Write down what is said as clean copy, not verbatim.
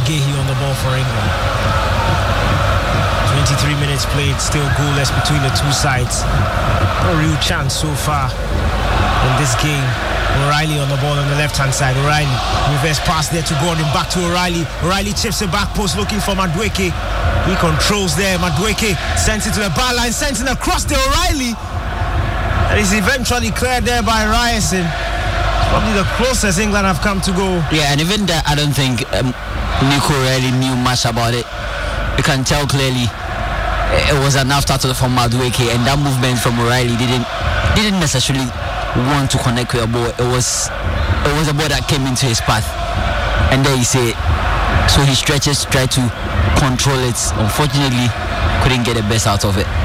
Agehi on the ball for England. 23 minutes played, still goalless between the two sides. No real chance so far in this game. O'Reilly on the ball on the left-hand side. O'Reilly, reverse pass there to Gordon, back to O'Reilly. O'Reilly chips it back post looking for Madueke. He controls there. Madueke sends it to the byline, sends it across to O'Reilly. And is eventually cleared there by Ryerson. It's probably the closest England have come to go. Yeah, and even that, I don't think Nico really knew much about it. You can tell clearly it was an afterthought from Madueke, and that movement from O'Reilly didn't necessarily want to connect with a ball. It was a ball that came into his path, and there he said. So he stretches, tried to control it. Unfortunately, couldn't get the best out of it.